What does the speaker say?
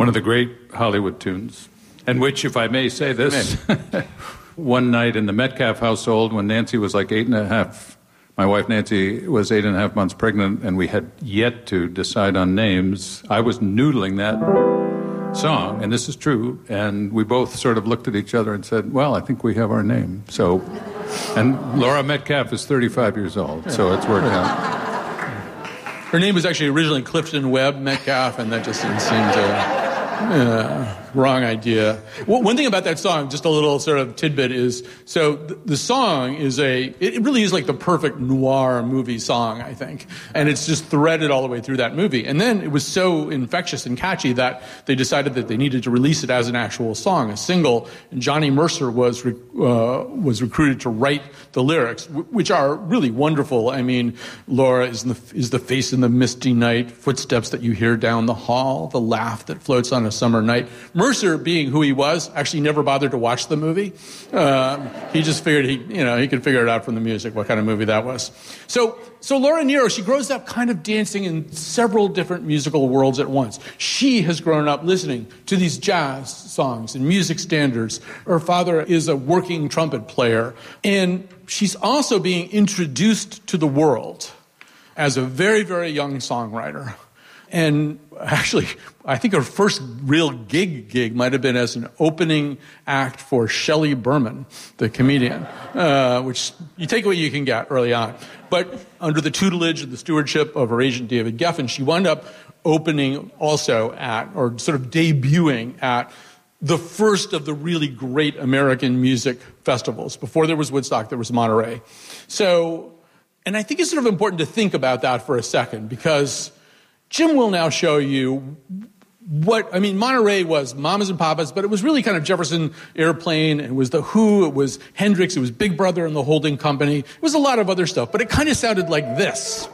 One of the great Hollywood tunes, and which, if I may say this, one night in the Metcalf household when Nancy was like 8.5, my wife Nancy was 8.5 months pregnant, and we had yet to decide on names. I was noodling that song, and this is true, and we both sort of looked at each other and said, well, I think we have our name. So, and Laura Metcalf is 35 years old, so it's worked out. Her name was actually originally Clifton Webb Metcalf, and that just didn't seem to... wrong idea. One thing about that song, just a little sort of tidbit, is so the song is it really is like the perfect noir movie song, I think. And it's just threaded all the way through that movie. And then it was so infectious and catchy that they decided that they needed to release it as an actual song, a single. And Johnny Mercer was recruited to write the lyrics, which are really wonderful. I mean, Laura is the face in the misty night, footsteps that you hear down the hall, the laugh that floats on a summer night. Mercer, being who he was, actually never bothered to watch the movie. He just figured he could figure it out from the music what kind of movie that was. So Laura Nyro, she grows up kind of dancing in several different musical worlds at once. She has grown up listening to these jazz songs and music standards. Her father is a working trumpet player, and she's also being introduced to the world as a very, very young songwriter. And actually, I think her first real gig might have been as an opening act for Shelley Berman, the comedian, which you take what you can get early on. But under the tutelage and the stewardship of her agent, David Geffen, she wound up opening also at, or sort of debuting at, the first of the really great American music festivals. Before there was Woodstock, there was Monterey. So, and I think it's sort of important to think about that for a second, because Jim will now show you Monterey was Mamas and Papas, but it was really kind of Jefferson Airplane. It was The Who, it was Hendrix, it was Big Brother and the Holding Company. It was a lot of other stuff, but it kind of sounded like this.